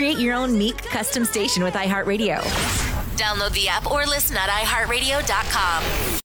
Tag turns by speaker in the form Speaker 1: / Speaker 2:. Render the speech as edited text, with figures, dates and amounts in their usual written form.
Speaker 1: Create your own Meek custom station with iHeartRadio.
Speaker 2: Download the app or listen at iHeartRadio.com.